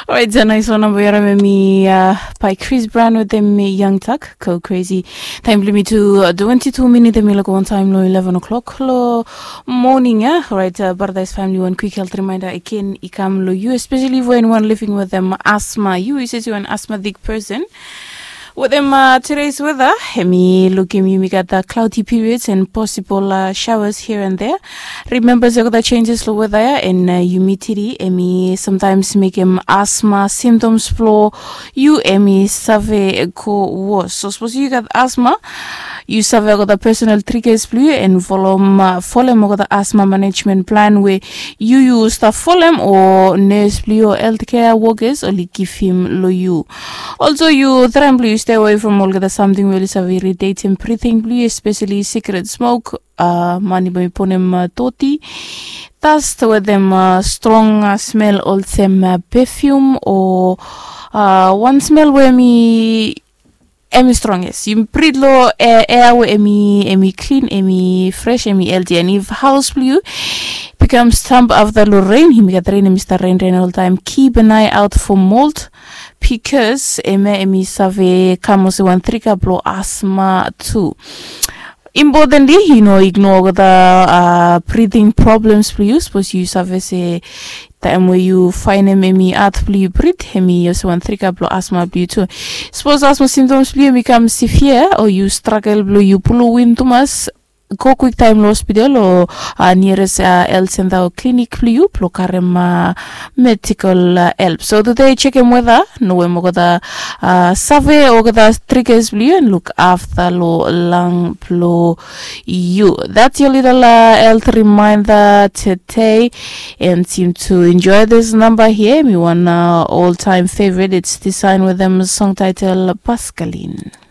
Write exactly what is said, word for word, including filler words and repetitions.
Alright, so nice one number yara me uh, by Chris Brown with them Young Tuck, Go Crazy. Time limit to uh, twenty-two minutes, me like one time lo eleven o'clock lo morning, yeah. Alright, uh, Paradise family, one quick health reminder again, ikam lo you, especially for anyone living with them asthma. You is you're an asthmatic person. With them uh, today's weather, me looking me got the cloudy periods and possible uh, showers here and there. Remember the changes the weather and uh, humidity. Me sometimes make him asthma symptoms flow. You me save go worse. So suppose you got asthma, you save the personal triggers blue and follow uh, follow the asthma management plan where you use the follow or nurse blue or healthcare workers or give him lo you. Also you tremble. Stay away from all the something really severe irritating breathing, especially cigarette smoke. Uh, mani ba ponem uh, toti. Dust with them uh, strong uh, smell, all them uh, perfume or uh, one smell where me. Emi strongest. You breathe low air, air where emi emi clean, emi fresh, emi healthy. And if house blue becomes stump after the rain, he make rain, Mister Rain rain all time. Keep an eye out for mold because emi emi save kamos one trigger blow asthma too. Importantly, you know, ignore the uh, breathing problems please. Suppose you have say time where you find them maybe at blue breathe, hemi also one trigger blow asthma blue too. Suppose asthma symptoms blue become severe or you struggle blue, you pull wind too much. Go quick time lo hospital or uh, nearest uh, health center or clinic blue, blokarem uh, medical uh, help. So today check him whether no we mo the uh, survey or the triggers blue and look after lo lung blow you. That's your little uh, health reminder today, and seem to enjoy this number here. Me one uh, all time favorite. It's designed with them song title Pascaline.